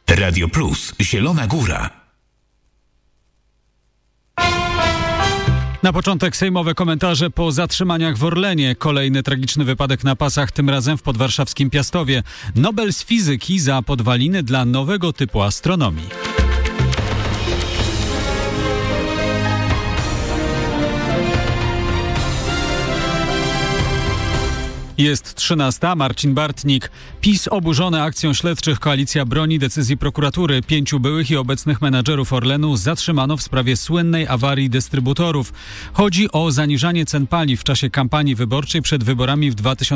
Radio Plus, Zielona Góra. Na początek sejmowe komentarze po zatrzymaniach w Orlenie. Kolejny tragiczny wypadek na pasach, tym razem w podwarszawskim Piastowie. Nobel z fizyki za podwaliny dla nowego typu astronomii. Jest 13. Marcin Bartnik. PiS oburzony akcją śledczych. Koalicja broni decyzji prokuratury. 5 byłych i obecnych menadżerów Orlenu zatrzymano w sprawie słynnej awarii dystrybutorów. Chodzi o zaniżanie cen paliw w czasie kampanii wyborczej przed wyborami w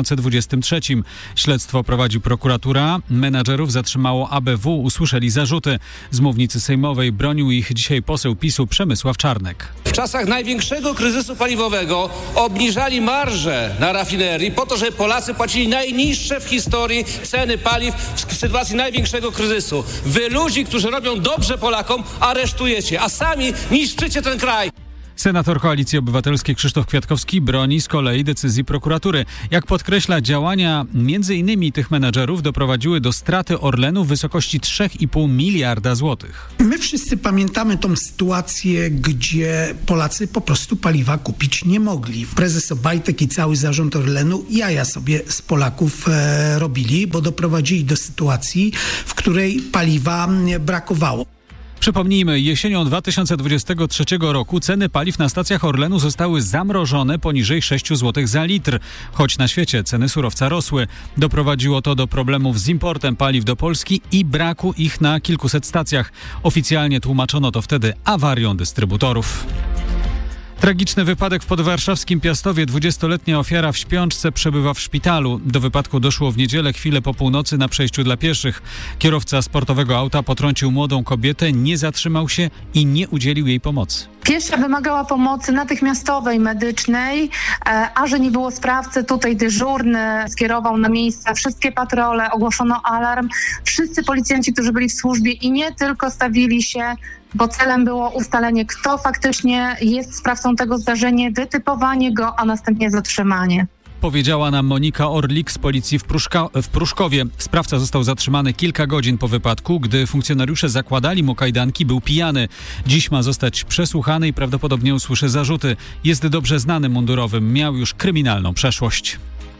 2023. Śledztwo prowadzi prokuratura. Menadżerów zatrzymało ABW. Usłyszeli zarzuty. Z mównicy sejmowej bronił ich dzisiaj poseł PiS-u Przemysław Czarnek. W czasach największego kryzysu paliwowego obniżali marże na rafinerii po to, żeby Polacy płacili najniższe w historii ceny paliw w sytuacji największego kryzysu. Wy ludzi, którzy robią dobrze Polakom, aresztujecie, a sami niszczycie ten kraj. Senator Koalicji Obywatelskiej Krzysztof Kwiatkowski broni z kolei decyzji prokuratury. Jak podkreśla, działania m.in. tych menedżerów doprowadziły do straty Orlenu w wysokości 3,5 miliarda złotych. My wszyscy pamiętamy tą sytuację, gdzie Polacy po prostu paliwa kupić nie mogli. Prezes Obajtek i cały zarząd Orlenu jaja sobie z Polaków robili, bo doprowadzili do sytuacji, w której paliwa brakowało. Przypomnijmy, jesienią 2023 roku ceny paliw na stacjach Orlenu zostały zamrożone poniżej 6 zł za litr. Choć na świecie ceny surowca rosły. Doprowadziło to do problemów z importem paliw do Polski i braku ich na kilkuset stacjach. Oficjalnie tłumaczono to wtedy awarią dystrybutorów. Tragiczny wypadek w podwarszawskim Piastowie. 20-letnia ofiara w śpiączce przebywa w szpitalu. Do wypadku doszło w niedzielę chwilę po północy na przejściu dla pieszych. Kierowca sportowego auta potrącił młodą kobietę, nie zatrzymał się i nie udzielił jej pomocy. Piesza wymagała pomocy natychmiastowej, medycznej, a że nie było sprawcy, tutaj dyżurny skierował na miejsce wszystkie patrole, ogłoszono alarm. Wszyscy policjanci, którzy byli w służbie i nie tylko stawili się, bo celem było ustalenie, kto faktycznie jest sprawcą tego zdarzenia, wytypowanie go, a następnie zatrzymanie. Powiedziała nam Monika Orlik z policji w Pruszkowie. Sprawca został zatrzymany kilka godzin po wypadku. Gdy funkcjonariusze zakładali mu kajdanki, był pijany. Dziś ma zostać przesłuchany i prawdopodobnie usłyszy zarzuty. Jest dobrze znanym mundurowym. Miał już kryminalną przeszłość.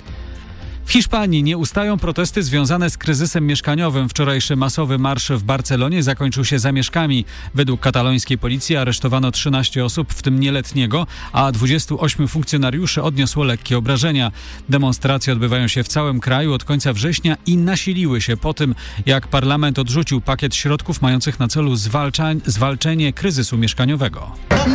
W Hiszpanii nie ustają protesty związane z kryzysem mieszkaniowym. Wczorajszy masowy marsz w Barcelonie zakończył się zamieszkami. Według katalońskiej policji aresztowano 13 osób, w tym nieletniego, a 28 funkcjonariuszy odniosło lekkie obrażenia. Demonstracje odbywają się w całym kraju od końca września i nasiliły się po tym, jak parlament odrzucił pakiet środków mających na celu zwalczenie kryzysu mieszkaniowego.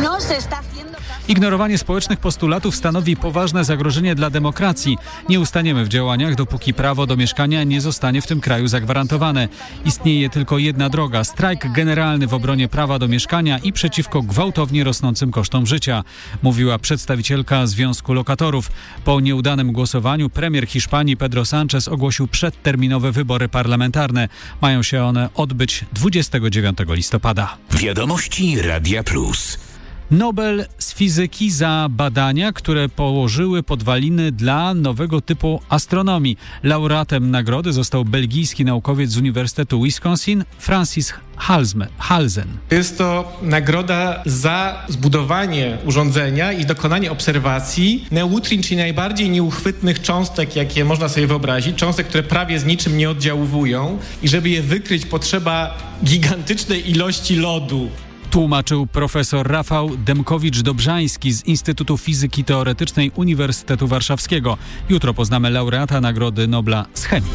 Ignorowanie społecznych postulatów stanowi poważne zagrożenie dla demokracji. Nie ustaniemy w działaniach, dopóki prawo do mieszkania nie zostanie w tym kraju zagwarantowane. Istnieje tylko jedna droga: strajk generalny w obronie prawa do mieszkania i przeciwko gwałtownie rosnącym kosztom życia, mówiła przedstawicielka Związku Lokatorów. Po nieudanym głosowaniu premier Hiszpanii Pedro Sánchez ogłosił przedterminowe wybory parlamentarne. Mają się one odbyć 29 listopada. Wiadomości Radia Plus. Nobel z fizyki za badania, które położyły podwaliny dla nowego typu astronomii. Laureatem nagrody został belgijski naukowiec z Uniwersytetu Wisconsin, Francis Halzen. Jest to nagroda za zbudowanie urządzenia i dokonanie obserwacji neutrin, czyli najbardziej nieuchwytnych cząstek, jakie można sobie wyobrazić. Cząstek, które prawie z niczym nie oddziaływują i żeby je wykryć, potrzeba gigantycznej ilości lodu. Tłumaczył profesor Rafał Demkowicz-Dobrzański z Instytutu Fizyki Teoretycznej Uniwersytetu Warszawskiego. Jutro poznamy laureata Nagrody Nobla z chemii.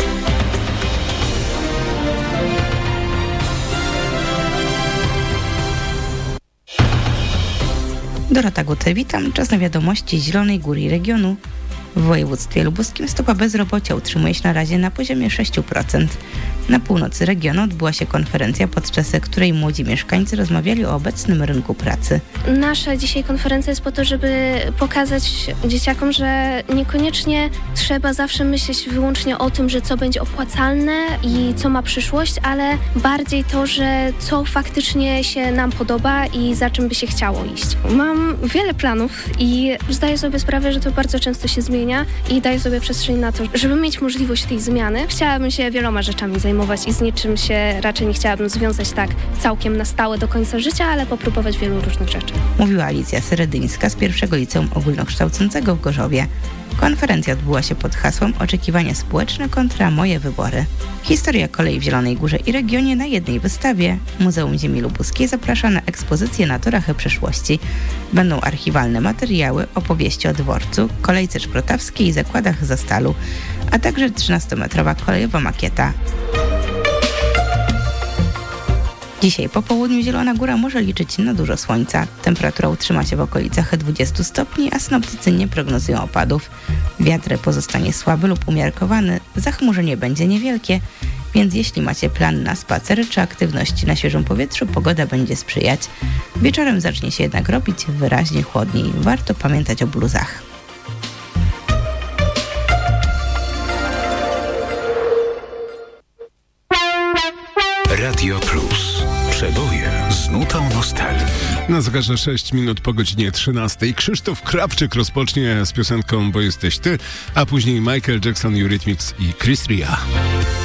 Dorota Gutę, witam. Czas na wiadomości z Zielonej Góry i regionu. W województwie lubuskim stopa bezrobocia utrzymuje się na razie na poziomie 6%. Na północy regionu odbyła się konferencja, podczas której młodzi mieszkańcy rozmawiali o obecnym rynku pracy. Nasza dzisiaj konferencja jest po to, żeby pokazać dzieciakom, że niekoniecznie trzeba zawsze myśleć wyłącznie o tym, że co będzie opłacalne i co ma przyszłość, ale bardziej to, że co faktycznie się nam podoba i za czym by się chciało iść. Mam wiele planów i zdaję sobie sprawę, że to bardzo często się zmienia i daję sobie przestrzeń na to, żeby mieć możliwość tej zmiany. Chciałabym się wieloma rzeczami zajmować. zajmować i z niczym się raczej nie chciałabym związać tak całkiem na stałe do końca życia, ale popróbować wielu różnych rzeczy. Mówiła Alicja Seredyńska z pierwszego liceum ogólnokształcącego w Gorzowie. Konferencja odbyła się pod hasłem Oczekiwania społeczne kontra moje wybory. Historia kolei w Zielonej Górze i regionie na jednej wystawie. Muzeum Ziemi Lubuskiej zaprasza na ekspozycję na torach przeszłości. Będą archiwalne materiały, opowieści o dworcu, kolejce szprotawskiej i zakładach Zastalu, a także 13-metrowa kolejowa makieta. Dzisiaj po południu Zielona Góra może liczyć na dużo słońca. Temperatura utrzyma się w okolicach 20 stopni, a synoptycy nie prognozują opadów. Wiatr pozostanie słaby lub umiarkowany, zachmurzenie będzie niewielkie, więc jeśli macie plan na spacer czy aktywności na świeżym powietrzu, pogoda będzie sprzyjać. Wieczorem zacznie się jednak robić wyraźnie chłodniej. Warto pamiętać o bluzach. Radio Plus. Przeboje z nutą nostalgii. Na zegarze 6 minut po godzinie 13. Krzysztof Krawczyk rozpocznie z piosenką Bo jesteś ty, a później Michael Jackson, Eurythmics i Chris Ria.